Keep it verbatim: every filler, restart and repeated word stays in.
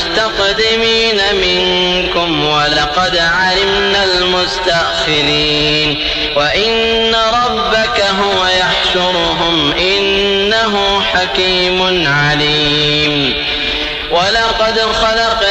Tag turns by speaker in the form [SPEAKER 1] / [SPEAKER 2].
[SPEAKER 1] المستقدمين منكم ولقد علمنا المستأخرين وإن ربك هو يحشرهم إنه حكيم عليم. ولقد خلقنا